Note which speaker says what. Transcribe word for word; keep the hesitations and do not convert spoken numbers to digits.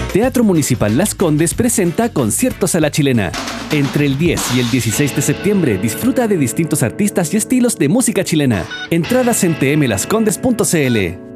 Speaker 1: Teatro Municipal Las Condes presenta Conciertos a la Chilena. Entre el diez y el dieciséis de septiembre disfruta de distintos artistas y estilos de música chilena. Entradas en t m las condes punto c l.